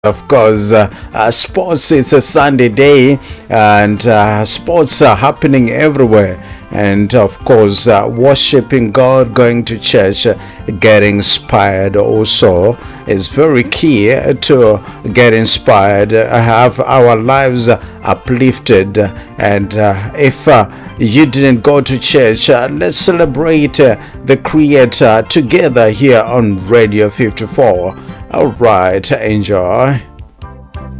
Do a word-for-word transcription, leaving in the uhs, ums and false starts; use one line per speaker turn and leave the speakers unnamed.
Of course, uh, uh, sports, it's a Sunday day, and uh, sports are happening everywhere. And of course, uh, worshiping God, going to church, uh, getting inspired also is very key to get inspired, uh, have our lives uh, uplifted. And uh, if uh, you didn't go to church, uh, let's celebrate uh, the Creator together here on Radio fifty-four. All right, enjoy.